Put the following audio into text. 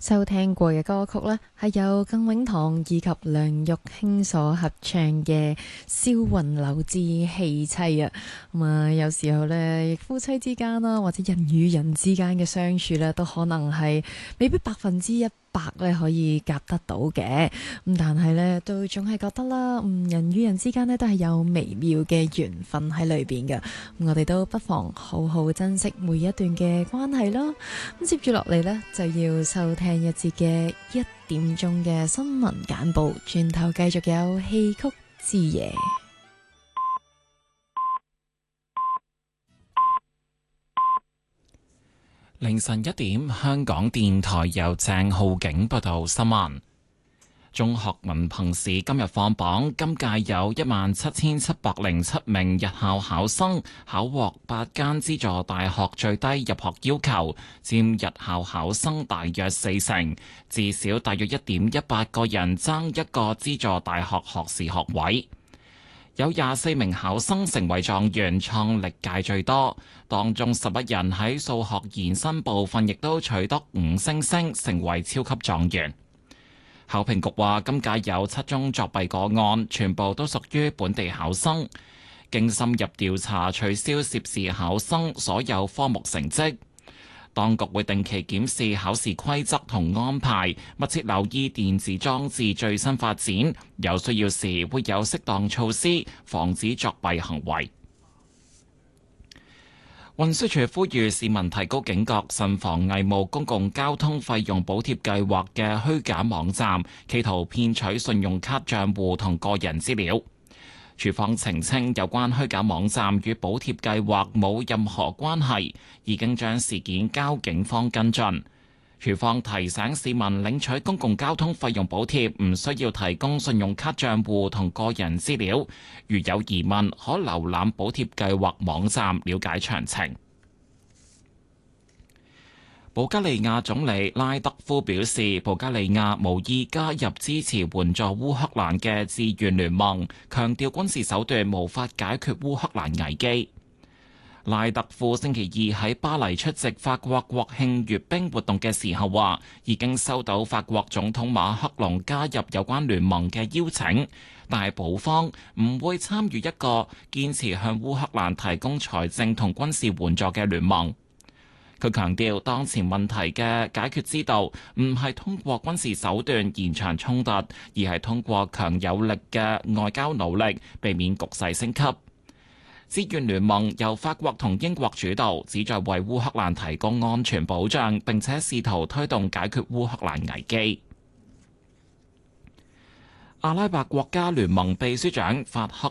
收聽過嘅歌曲呢，係由更永堂以及梁玉卿所合唱嘅《燒雲柳之棄妻》啊。咁啊，有時候呢，夫妻之間啦，或者人與人之間嘅相處呢，都可能係未必100%咧可以夾得到嘅。咁但係呢，都總係覺得啦，人與人之間呢，都係有微妙嘅緣分喺裏邊嘅。我哋都不妨好好珍惜每一段嘅關係咯。咁接住落嚟呢，就要收聽一節嘅1點鐘嘅新聞簡報，轉頭繼續有戲曲之夜。 凌晨1點，香港電台由鄭浩景報道新聞。中學文憑試今日放榜，今屆有17707名日校考生，考獲8間資助大學最低入學要求，佔日校考生大約40%，至少大約1.18個人爭一個資助大學學士學位。有24名考生成為狀元，創歷屆最多。當中11人喺數學延伸部分亦都取得5星星，成為超級狀元。考評局話，今屆有7宗作弊個案，全部都屬於本地考生。經深入調查，取消涉事考生所有科目成績。當局會定期檢視考試規則同安排，密切留意電子裝置最新發展，有需要時會有適當措施，防止作弊行為。運輸署呼籲市民提高警覺，慎防偽冒公共交通費用補貼計劃嘅虛假網站，企圖騙取信用卡賬戶同個人資料。署方澄清，有關虛假網站與補貼計劃冇任何關係，已經將事件交警方跟進。署方提醒市民，領取公共交通費用補貼唔需要提供信用卡賬戶同個人資料，如有疑問可瀏覽補貼計劃網站了解詳情。保加利亞總理拉德夫表示，保加利亞無意加入支持援助烏克蘭嘅志願聯盟，強調軍事手段無法解決烏克蘭危機。拉德夫星期二喺巴黎出席法國國慶閱兵活動嘅時候話，已經收到法國總統馬克龍加入有關聯盟嘅邀請，但係保方唔會參與一個堅持向烏克蘭提供財政同軍事援助嘅聯盟。佢強調，當前問題嘅解決之道唔係通過軍事手段延長衝突，而係通過強有力嘅外交努力，避免局勢升級。志願聯盟由法國同英國主導，旨在為烏克蘭提供安全保障，並且試圖推動解決烏克蘭危機。阿拉伯國家聯盟秘書長法克